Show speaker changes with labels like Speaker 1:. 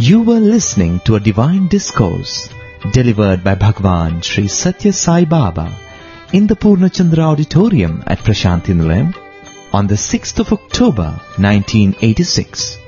Speaker 1: You were listening to a divine discourse delivered by Bhagwan Sri Satya Sai Baba in the Purnachandra Auditorium at Prashanthi Nilayam on the 6th of October 1986.